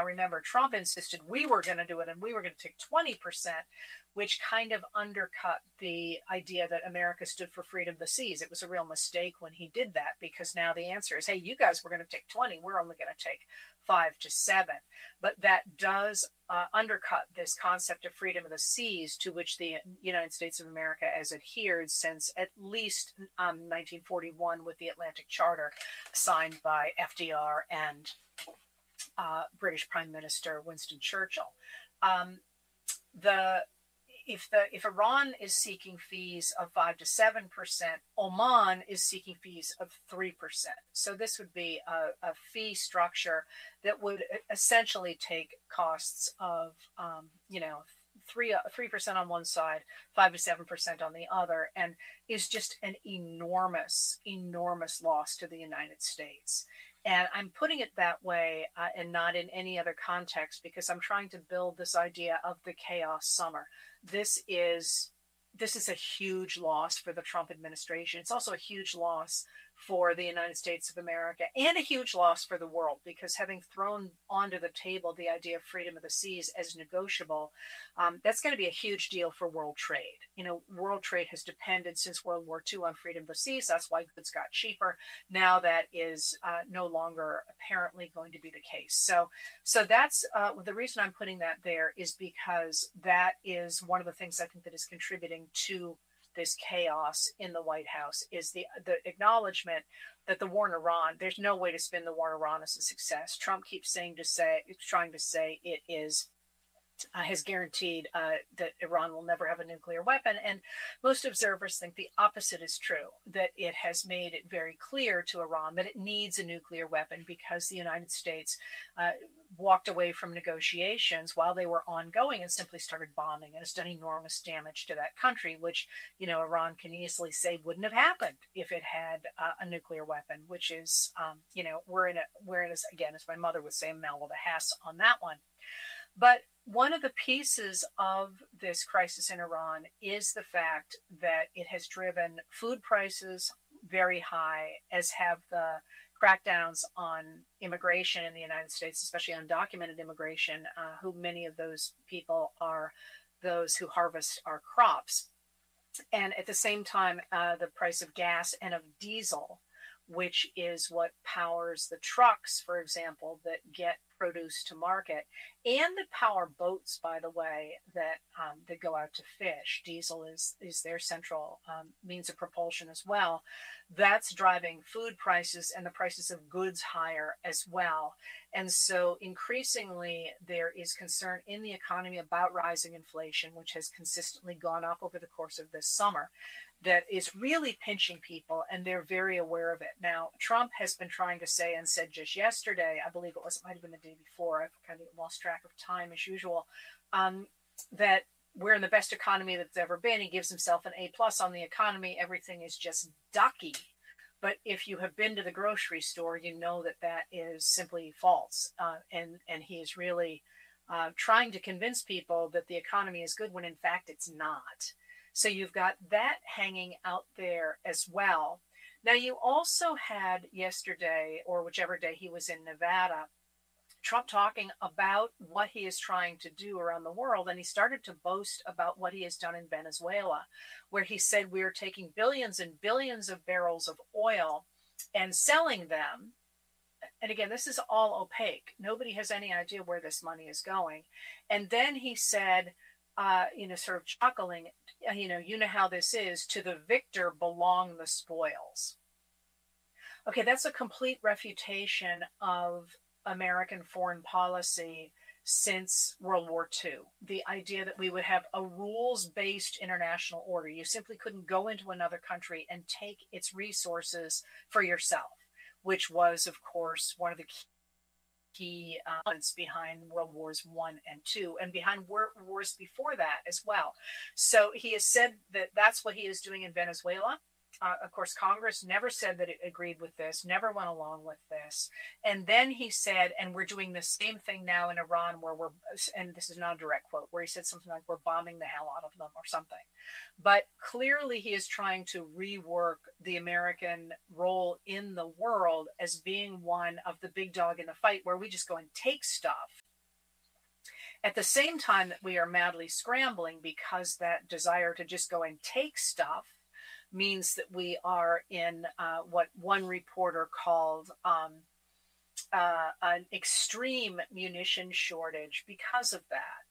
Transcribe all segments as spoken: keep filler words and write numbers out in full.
Now, remember, Trump insisted we were going to do it and we were going to take twenty percent, which kind of undercut the idea that America stood for freedom of the seas. It was a real mistake when he did that, because now the answer is, hey, you guys were going to take twenty, we're only going to take five to seven. But that does uh, undercut this concept of freedom of the seas, to which the United States of America has adhered since at least um, nineteen forty-one, with the Atlantic Charter signed by F D R and uh, British Prime Minister Winston Churchill. Um, the If the if Iran is seeking fees of five to seven percent, Oman is seeking fees of three percent. So this would be a, a fee structure that would essentially take costs of um, you know three three percent on one side, five to seven percent on the other, and is just an enormous enormous loss to the United States. And I'm putting it that way uh, and not in any other context, because I'm trying to build this idea of the chaos summer. This is this is a huge loss for the Trump administration. It's also a huge loss for the United States of America, and a huge loss for the world, because having thrown onto the table the idea of freedom of the seas as negotiable, um, that's going to be a huge deal for world trade. You know, world trade has depended since World War Two on freedom of the seas. That's why goods got cheaper. Now that is uh, no longer apparently going to be the case. So, so that's uh, the reason I'm putting that there, is because that is one of the things I think that is contributing to this chaos in the White House, is the the acknowledgement that the war in Iran, there's no way to spin the war in Iran as a success. Trump keeps saying to say, trying to say it is, uh, has guaranteed uh, that Iran will never have a nuclear weapon. And most observers think the opposite is true, that it has made it very clear to Iran that it needs a nuclear weapon, because the United States uh, walked away from negotiations while they were ongoing and simply started bombing, and it's done enormous damage to that country, which, you know, Iran can easily say wouldn't have happened if it had uh, a nuclear weapon, which is, um, you know, we're in a, we're in, a, again, as my mother would say, Mel with a Hess on that one. But one of the pieces of this crisis in Iran is the fact that it has driven food prices very high, as have the crackdowns on immigration in the United States, especially undocumented immigration, uh, who many of those people are those who harvest our crops. And at the same time, uh, the price of gas and of diesel, which is what powers the trucks, for example, that get produce to market, and that power boats, by the way, that um, that go out to fish. Diesel is is their central um, means of propulsion as well. That's driving food prices and the prices of goods higher as well. And so increasingly there is concern in the economy about rising inflation, which has consistently gone up over the course of this summer, that is really pinching people, and they're very aware of it. Now, Trump has been trying to say, and said just yesterday, I believe it was, it might have been the day before, I've kind of lost track of time as usual, um, that we're in the best economy that's ever been. He gives himself an A plus on the economy. Everything is just ducky. But if you have been to the grocery store, you know that that is simply false. Uh, and, and he is really uh, trying to convince people that the economy is good when in fact it's not. So you've got that hanging out there as well. Now, you also had yesterday, or whichever day he was in Nevada, Trump talking about what he is trying to do around the world. And he started to boast about what he has done in Venezuela, where he said we are taking billions and billions of barrels of oil and selling them. And again, this is all opaque. Nobody has any idea where this money is going. And then he said, uh, you know, sort of chuckling, you know, you know how this is, to the victor belong the spoils. Okay, that's a complete refutation of American foreign policy since World War Two. The idea that we would have a rules-based international order. You simply couldn't go into another country and take its resources for yourself, which was, of course, one of the key key elements behind World Wars One and Two, and behind war- wars before that as well. So he has said that that's what he is doing in Venezuela. Uh, of course, Congress never said that it agreed with this, never went along with this. And then he said, and we're doing the same thing now in Iran, where we're, and this is not a direct quote, where he said something like, we're bombing the hell out of them or something. But clearly he is trying to rework the American role in the world as being one of the big dog in the fight, where we just go and take stuff At the same time that we are madly scrambling because that desire to just go and take stuff means that we are in uh, what one reporter called um, uh, an extreme munition shortage because of that.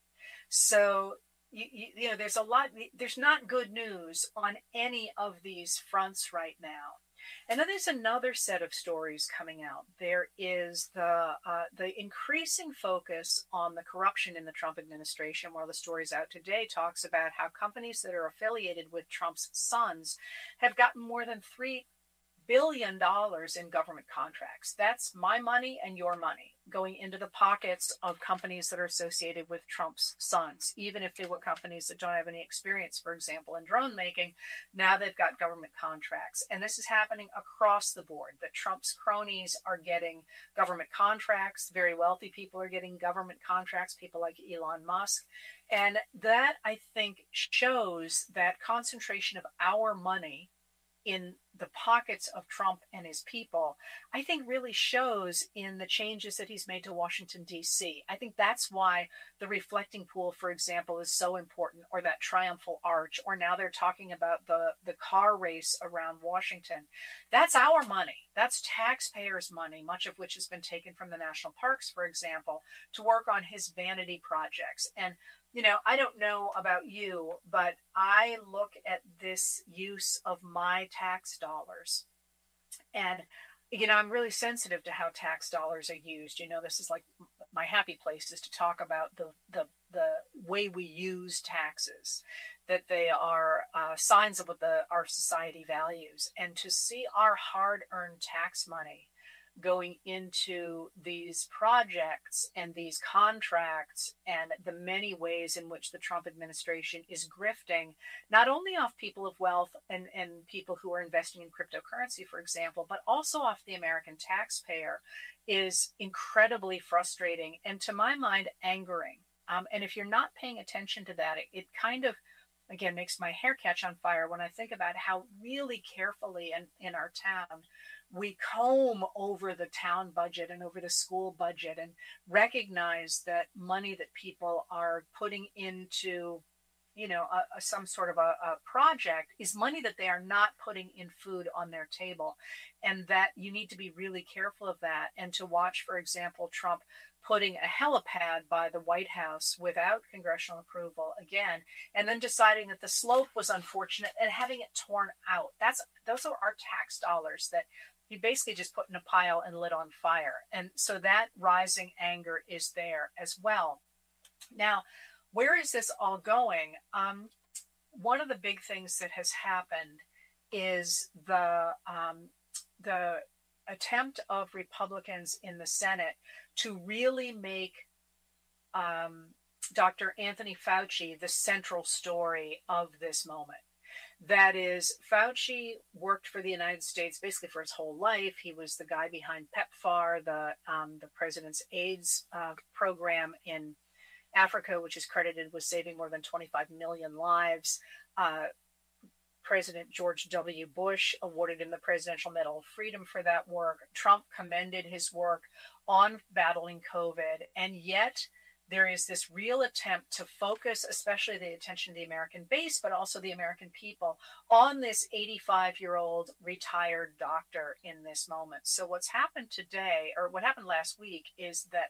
So, you, you, you know, there's a lot, there's not good news on any of these fronts right now. And then there's another set of stories coming out. There is the uh, the increasing focus on the corruption in the Trump administration. One of the stories out today talks about how companies that are affiliated with Trump's sons have gotten more than three billion dollars in government contracts. That's my money and your money going into the pockets of companies that are associated with Trump's sons, even if they were companies that don't have any experience, for example, in drone making. Now they've got government contracts. And this is happening across the board, that Trump's cronies are getting government contracts. Very wealthy people are getting government contracts, people like Elon Musk. And that, I think, shows that concentration of our money in the pockets of Trump and his people, I think really shows in the changes that he's made to Washington, D C. I think that's why the reflecting pool, for example, is so important, or that triumphal arch, or now they're talking about the, the car race around Washington. That's our money. That's taxpayers' money, much of which has been taken from the national parks, for example, to work on his vanity projects. And you know, I don't know about you, but I look at this use of my tax dollars and, you know, I'm really sensitive to how tax dollars are used. You know, this is like my happy place is to talk about the, the, the way we use taxes, that they are uh, signs of what the, our society values, and to see our hard-earned tax money going into these projects and these contracts and the many ways in which the Trump administration is grifting, not only off people of wealth and, and people who are investing in cryptocurrency, for example, but also off the American taxpayer, is incredibly frustrating and, to my mind, angering. Um, and if you're not paying attention to that, it, it kind of, again, makes my hair catch on fire when I think about how really carefully in, in our town we comb over the town budget and over the school budget and recognize that money that people are putting into, you know, a, a, some sort of a, a project is money that they are not putting in food on their table. And that you need to be really careful of that. And to watch, for example, Trump putting a helipad by the White House without congressional approval again, and then deciding that the slope was unfortunate and having it torn out. That's those are our tax dollars that he basically just put in a pile and lit on fire. And so that rising anger is there as well. Now, where is this all going? Um, one of the big things that has happened is the um, the attempt of Republicans in the Senate to really make um, Doctor Anthony Fauci the central story of this moment. That is, Fauci worked for the United States basically for his whole life. He was the guy behind PEPFAR, the um, the president's AIDS uh, program in Africa, which is credited with saving more than twenty-five million lives. Uh, President George W. Bush awarded him the Presidential Medal of Freedom for that work. Trump commended his work on battling COVID, and yet there is this real attempt to focus, especially the attention of the American base, but also the American people, on this eighty-five-year-old retired doctor in this moment. So what's happened today, or what happened last week, is that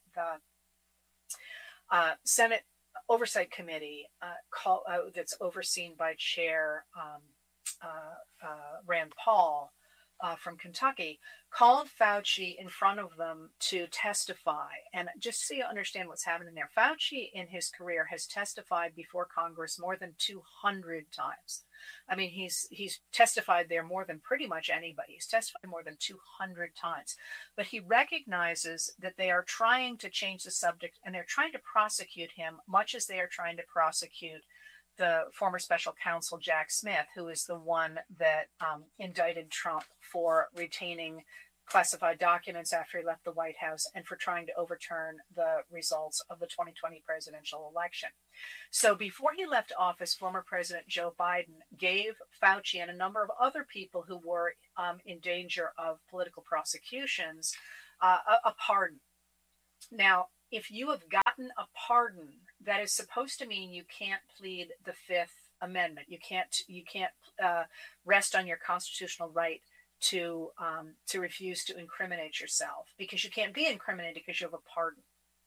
the uh, Senate Oversight Committee uh, call, uh, that's overseen by Chair um, uh, uh, Rand Paul uh, from Kentucky, called Fauci in front of them to testify. And just so you understand what's happening there, Fauci in his career has testified before Congress more than two hundred times. I mean, he's he's testified there more than pretty much anybody. He's testified more than two hundred times. But he recognizes that they are trying to change the subject, and they're trying to prosecute him much as they are trying to prosecute the former special counsel Jack Smith, who is the one that um, indicted Trump for retaining classified documents after he left the White House and for trying to overturn the results of the twenty twenty presidential election. So before he left office, former President Joe Biden gave Fauci and a number of other people who were um, in danger of political prosecutions uh, a, a pardon. Now, if you have gotten a pardon, that is supposed to mean you can't plead the Fifth Amendment. You can't you can't uh, rest on your constitutional right to um, to refuse to incriminate yourself, because you can't be incriminated because you have a pardon.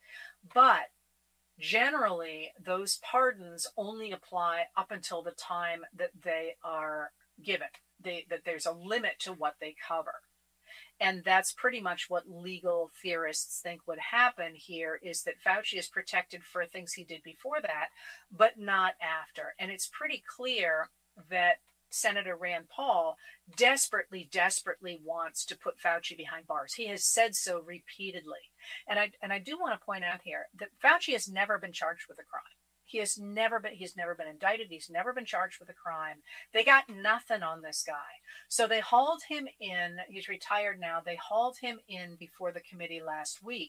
But generally, those pardons only apply up until the time that they are given. They, that there's a limit to what they cover. And that's pretty much what legal theorists think would happen here, is that Fauci is protected for things he did before that, but not after. And it's pretty clear that Senator Rand Paul desperately, desperately wants to put Fauci behind bars. He has said so repeatedly. And I and I do want to point out here that Fauci has never been charged with a crime. He has never been, he's never been indicted. He's never been charged with a crime. They got nothing on this guy. So they hauled him in. He's retired now. They hauled him in before the committee last week.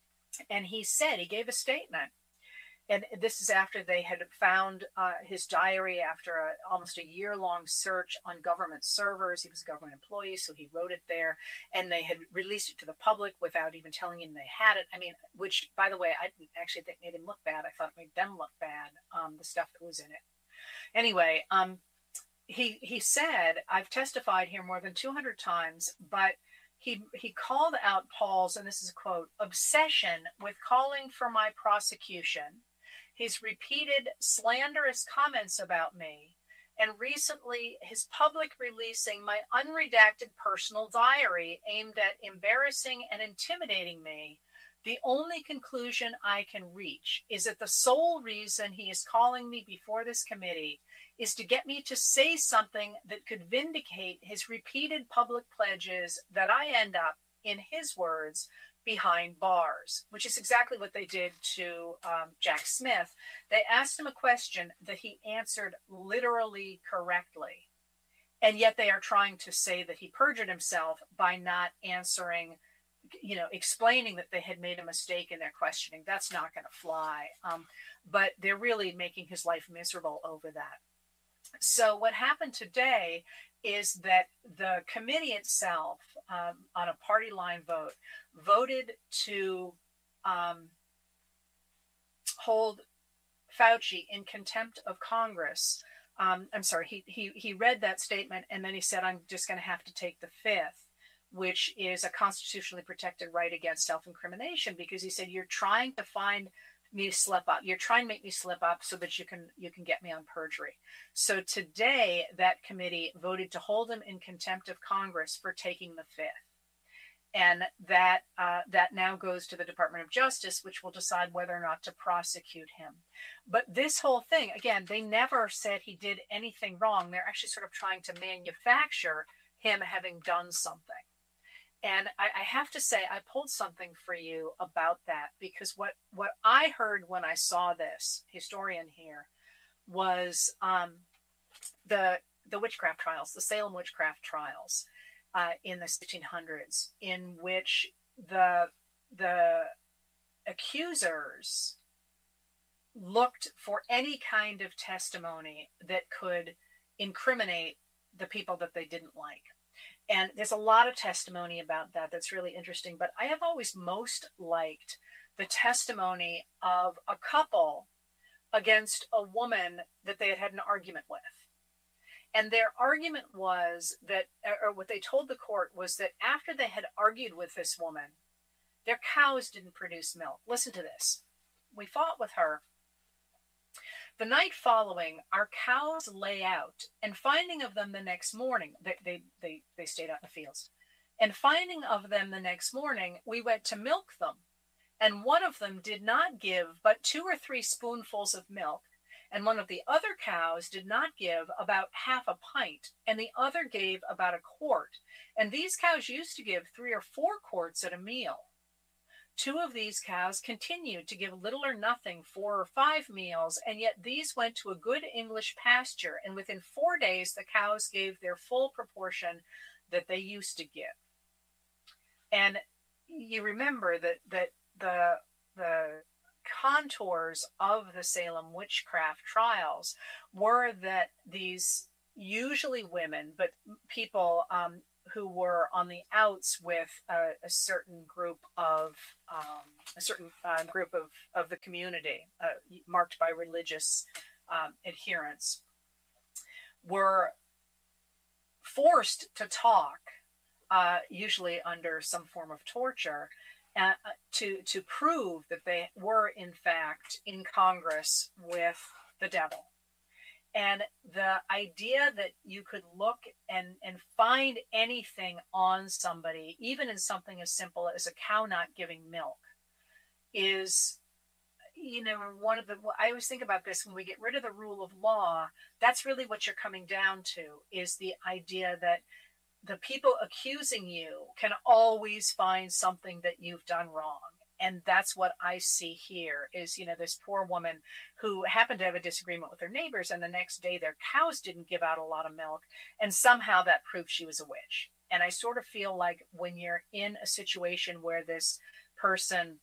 And he said, he gave a statement. And this is after they had found uh, his diary after a, almost a year-long search on government servers. He was a government employee, so he wrote it there. And they had released it to the public without even telling him they had it. I mean, which, by the way, I didn't actually think made him look bad. I thought it made them look bad, um, the stuff that was in it. Anyway, um, he he said, I've testified here more than two hundred times, but he he called out Paul's, and this is a quote, obsession with calling for my prosecution, his repeated slanderous comments about me, and recently his public releasing my unredacted personal diary aimed at embarrassing and intimidating me. The only conclusion I can reach is that the sole reason he is calling me before this committee is to get me to say something that could vindicate his repeated public pledges that I end up, in his words, behind bars, which is exactly what they did to um, Jack Smith. They asked him a question that he answered literally correctly. And yet they are trying to say that he perjured himself by not answering, you know, explaining that they had made a mistake in their questioning. That's not going to fly. Um, but they're really making his life miserable over that. So what happened today is that the committee itself, um, on a party line vote, voted to um, hold Fauci in contempt of Congress. Um, I'm sorry, he, he, he read that statement and then he said, I'm just going to have to take the fifth, which is a constitutionally protected right against self-incrimination, because he said, you're trying to find me to slip up. You're trying to make me slip up so that you can you can get me on perjury. So today, that committee voted to hold him in contempt of Congress for taking the fifth. And that uh, that now goes to the Department of Justice, which will decide whether or not to prosecute him. But this whole thing, again, they never said he did anything wrong. They're actually sort of trying to manufacture him having done something. And I, I have to say, I pulled something for you about that, because what, what I heard when I saw this, historian here, was um, the the witchcraft trials, the Salem witchcraft trials uh, in the sixteen hundreds, in which the the accusers looked for any kind of testimony that could incriminate the people that they didn't like. And there's a lot of testimony about that that's really interesting. But I have always most liked the testimony of a couple against a woman that they had had an argument with. And their argument was that, or what they told the court was that after they had argued with this woman, their cows didn't produce milk. Listen to this. We fought with her. The night following, our cows lay out, and finding of them the next morning, they, they, they, they stayed out in the fields, and finding of them the next morning, we went to milk them. And one of them did not give but two or three spoonfuls of milk, and one of the other cows did not give about half a pint, and the other gave about a quart. And these cows used to give three or four quarts at a meal. Two of these cows continued to give little or nothing four or five meals, and yet these went to a good English pasture, and within four days the cows gave their full proportion that they used to give. And you remember that that the the contours of the Salem witchcraft trials were that these, usually women, but people um, who were on the outs with a, a certain group of um, a certain uh, group of, of the community, uh, marked by religious um, adherence, were forced to talk, uh, usually under some form of torture, uh, to to prove that they were in fact in Congress with the devil. And the idea that you could look and, and find anything on somebody, even in something as simple as a cow not giving milk, is, you know, one of the, I always think about this when we get rid of the rule of law, that's really what you're coming down to, is the idea that the people accusing you can always find something that you've done wrong. And that's what I see here is, you know, this poor woman who happened to have a disagreement with her neighbors, and the next day their cows didn't give out a lot of milk, and somehow that proved she was a witch. And I sort of feel like when you're in a situation where this person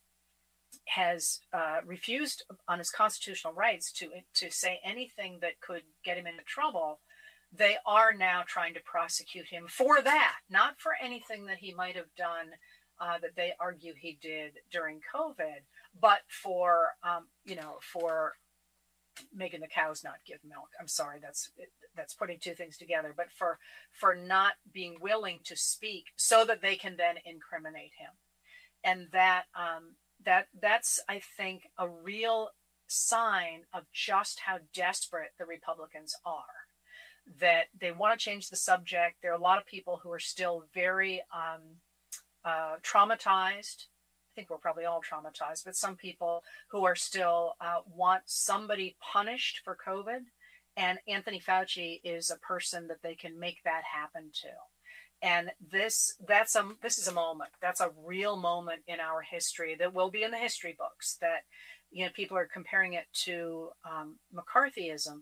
has uh, refused on his constitutional rights to to say anything that could get him into trouble, they are now trying to prosecute him for that, not for anything that he might have done Uh, that they argue he did during COVID, but for, um, you know, for making the cows not give milk. I'm sorry, that's that's putting two things together, but for for not being willing to speak so that they can then incriminate him. And that um, that that's, I think, a real sign of just how desperate the Republicans are. That they want to change the subject. There are a lot of people who are still very um, Uh, traumatized. I think we're probably all traumatized, but some people who are still uh, want somebody punished for COVID. And Anthony Fauci is a person that they can make that happen to. And this that's a this is a moment. That's a real moment in our history that will be in the history books. That, you know, people are comparing it to um, McCarthyism,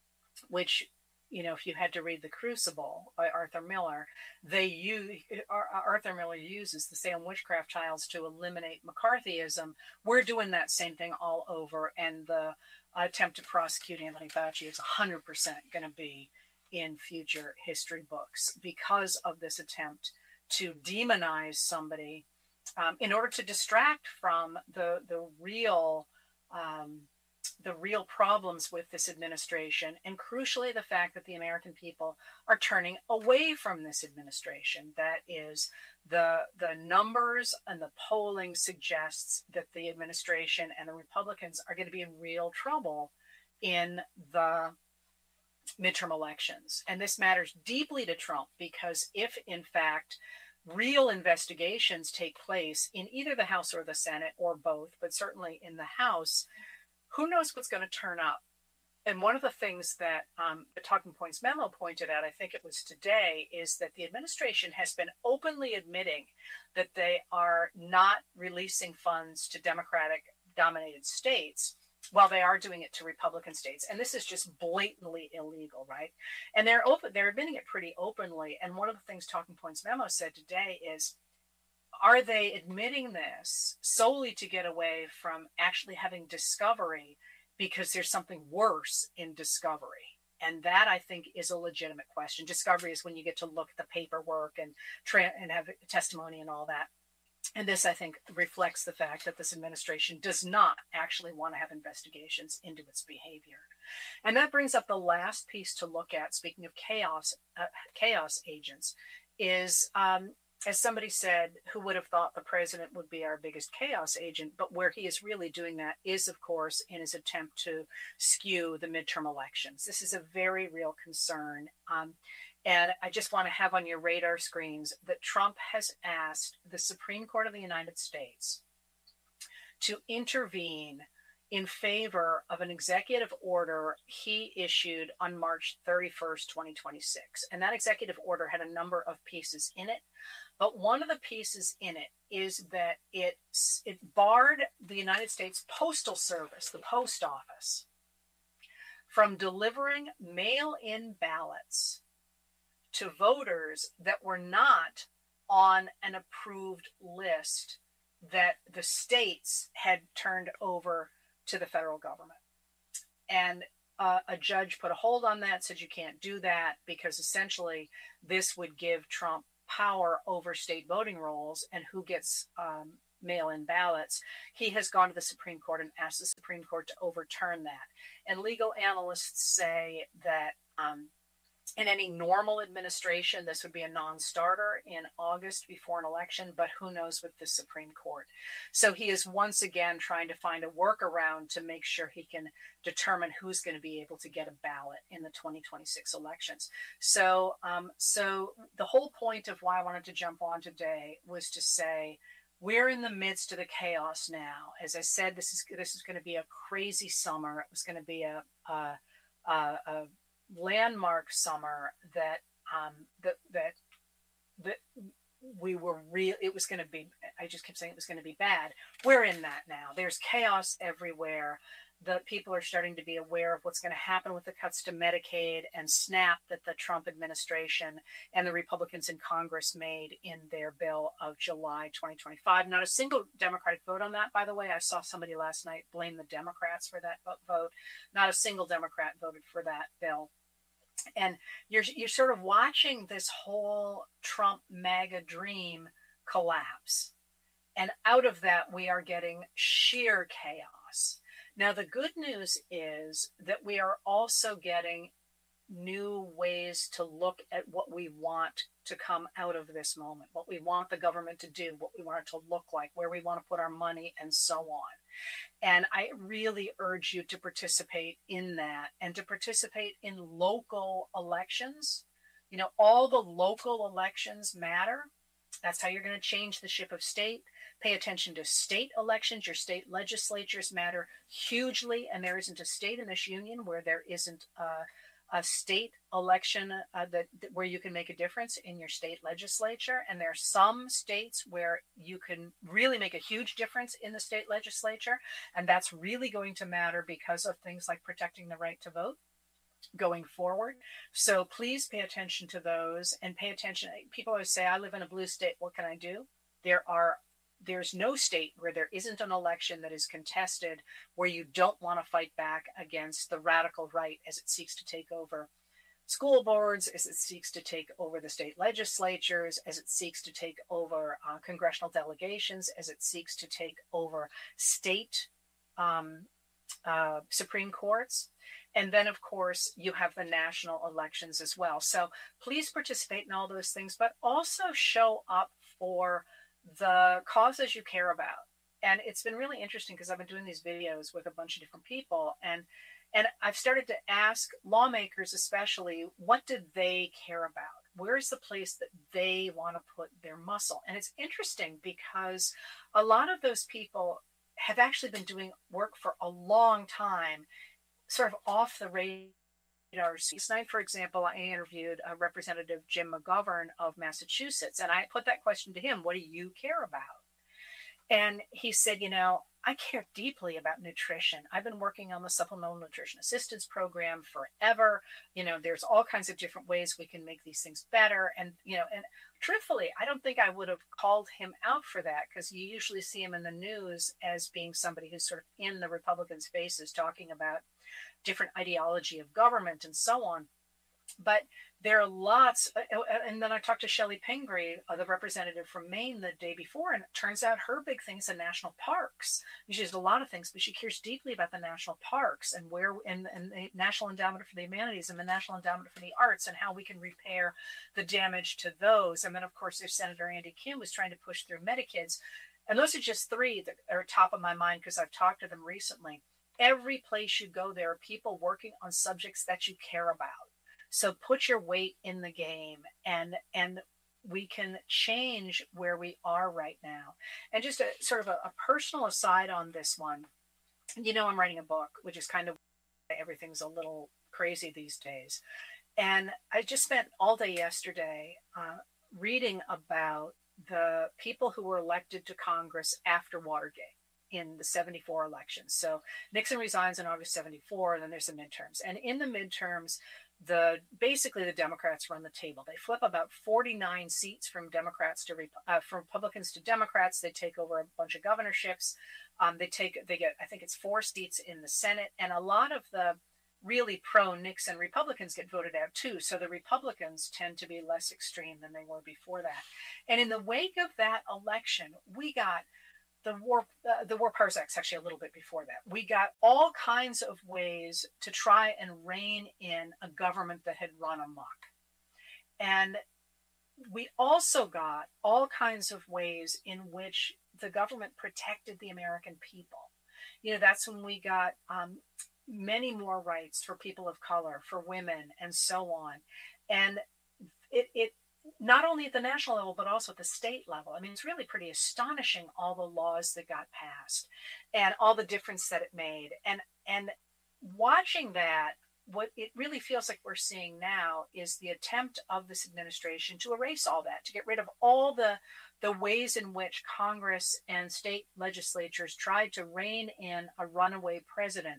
which, you know, if you had to read The Crucible by Arthur Miller, they use Arthur Miller uses the Salem witchcraft trials to eliminate McCarthyism. We're doing that same thing all over, and the attempt to prosecute Anthony Fauci is one hundred percent going to be in future history books because of this attempt to demonize somebody um, in order to distract from the the real. Um, the real problems with this administration, and crucially the fact that the American people are turning away from this administration. That is, the the numbers and the polling suggests that the administration and the Republicans are going to be in real trouble in the midterm elections. And this matters deeply to Trump, because if in fact real investigations take place in either the House or the Senate, or both, but certainly in the House, who knows what's going to turn up. And one of the things that um, the Talking Points memo pointed out, I think it was today, is that the administration has been openly admitting that they are not releasing funds to Democratic-dominated states, while they are doing it to Republican states. And this is just blatantly illegal, right? And they're open, they're admitting it pretty openly. And one of the things Talking Points memo said today is, are they admitting this solely to get away from actually having discovery, because there's something worse in discovery? And that, I think, is a legitimate question. Discovery is when you get to look at the paperwork and tra- and have testimony and all that. And this, I think, reflects the fact that this administration does not actually want to have investigations into its behavior. And that brings up the last piece to look at, speaking of chaos, uh, chaos agents, is, um, as somebody said, who would have thought the president would be our biggest chaos agent? But where he is really doing that is, of course, in his attempt to skew the midterm elections. This is a very real concern. Um, and I just want to have on your radar screens that Trump has asked the Supreme Court of the United States to intervene in favor of an executive order he issued on March thirty-first, twenty twenty-six. And that executive order had a number of pieces in it. But one of the pieces in it is that it, it barred the United States Postal Service, the post office, from delivering mail-in ballots to voters that were not on an approved list that the states had turned over to the federal government. And uh, a judge put a hold on that, said you can't do that, because essentially this would give Trump power over state voting rolls and who gets um, mail-in ballots, he has gone to the Supreme Court and asked the Supreme Court to overturn that. And legal analysts say that um, in any normal administration, this would be a non-starter in August before an election, but who knows with the Supreme Court. So he is once again trying to find a workaround to make sure he can determine who's going to be able to get a ballot in the twenty twenty-six elections. So, um, so the whole point of why I wanted to jump on today was to say, we're in the midst of the chaos now. As I said, this is this is going to be a crazy summer. It was going to be a, a, a, a landmark summer that um, that that that we were real. It was going to be. I just kept saying it was going to be bad. We're in that now. There's chaos everywhere. The people are starting to be aware of what's going to happen with the cuts to Medicaid and SNAP that the Trump administration and the Republicans in Congress made in their bill of July twenty twenty-five. Not a single Democratic vote on that, by the way. I saw somebody last night blame the Democrats for that vote. Not a single Democrat voted for that bill. And you're you're sort of watching this whole Trump MAGA dream collapse. And out of that, we are getting sheer chaos. Now, the good news is that we are also getting new ways to look at what we want to come out of this moment, what we want the government to do, what we want it to look like, where we want to put our money, and so on. And I really urge you to participate in that and to participate in local elections. You know, all the local elections matter. That's how you're going to change the ship of state. Pay attention to state elections. Your state legislatures matter hugely, and there isn't a state in this union where there isn't a, a state election uh, that, that where you can make a difference in your state legislature. And there are some states where you can really make a huge difference in the state legislature, and that's really going to matter because of things like protecting the right to vote going forward. So please pay attention to those and pay attention. People always say, I live in a blue state. What can I do? There are There's no state where there isn't an election that is contested where you don't want to fight back against the radical right as it seeks to take over school boards, as it seeks to take over the state legislatures, as it seeks to take over uh, congressional delegations, as it seeks to take over state um, uh, Supreme Courts. And then, of course, you have the national elections as well. So please participate in all those things, but also show up for the causes you care about. And it's been really interesting because I've been doing these videos with a bunch of different people, and and I've started to ask lawmakers especially, what do they care about? Where's the place that they want to put their muscle? And it's interesting because a lot of those people have actually been doing work for a long time, sort of off the radar. Last night, for example, I interviewed uh, Representative Jim McGovern of Massachusetts, and I put that question to him, what do you care about? And he said, you know, I care deeply about nutrition. I've been working on the Supplemental Nutrition Assistance Program forever. You know, there's all kinds of different ways we can make these things better. And, you know, and truthfully, I don't think I would have called him out for that because you usually see him in the news as being somebody who's sort of in the Republicans' faces talking about different ideology of government and so on. But there are lots, and then I talked to Shelley Pingree, the representative from Maine, the day before, and it turns out her big thing is the national parks. She does a lot of things, but she cares deeply about the national parks and where, and, and the National Endowment for the Humanities and the National Endowment for the Arts and how we can repair the damage to those. And then, of course, there's Senator Andy Kim who's trying to push through Medikids. And those are just three that are top of my mind because I've talked to them recently. Every place you go, there are people working on subjects that you care about. So put your weight in the game, and and we can change where we are right now. And just a sort of a, a personal aside on this one, you know, I'm writing a book, which is kind of everything's a little crazy these days. And I just spent all day yesterday uh, reading about the people who were elected to Congress after Watergate in the seventy-four elections. So Nixon resigns in August seventy-four, and then there's the midterms. And in the midterms, the basically the Democrats run the table. They flip about forty-nine seats from Democrats to uh, from Republicans to Democrats. They take over a bunch of governorships. Um, they take they get I think it's four seats in the Senate, and a lot of the really pro-Nixon Republicans get voted out too. So the Republicans tend to be less extreme than they were before that. And in the wake of that election, we got the war, uh, the War Powers Act, actually a little bit before that. We got all kinds of ways to try and rein in a government that had run amok. And we also got all kinds of ways in which the government protected the American people. You know, that's when we got um, many more rights for people of color, for women, and so on. And it, it not only at the national level, but also at the state level. I mean, it's really pretty astonishing, all the laws that got passed and all the difference that it made. And, and watching that, what it really feels like we're seeing now is the attempt of this administration to erase all that, to get rid of all the the ways in which Congress and state legislatures tried to rein in a runaway president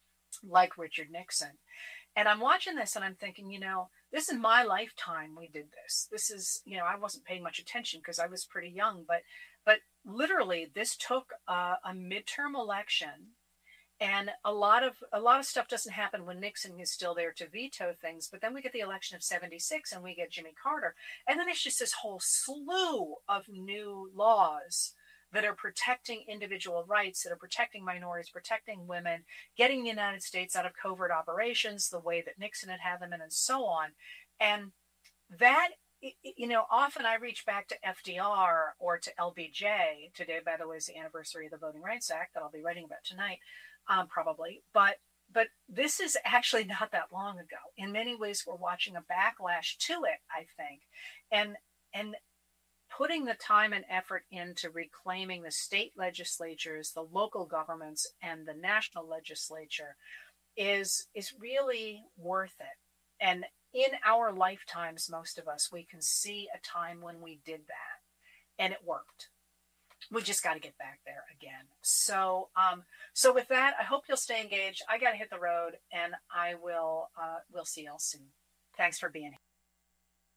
like Richard Nixon. And I'm watching this and I'm thinking, you know, this is my lifetime we did this. This is, you know, I wasn't paying much attention because I was pretty young, but but literally this took a, a midterm election. And a lot of a lot of stuff doesn't happen when Nixon is still there to veto things. But then we get the election of seventy-six and we get Jimmy Carter. And then it's just this whole slew of new laws that are protecting individual rights, that are protecting minorities, protecting women, getting the United States out of covert operations the way that Nixon had had them in, and so on. And that, you know, often I reach back to F D R or to L B J. Today, by the way, is the anniversary of the Voting Rights Act that I'll be writing about tonight. Um, probably, but but this is actually not that long ago. In many ways, we're watching a backlash to it, I think, and and putting the time and effort into reclaiming the state legislatures, the local governments, and the national legislature is is really worth it. And in our lifetimes, most of us, we can see a time when we did that, and it worked. We just got to get back there again. So, um, so with that, I hope you'll stay engaged. I got to hit the road, and I will. Uh, we'll see y'all soon. Thanks for being here.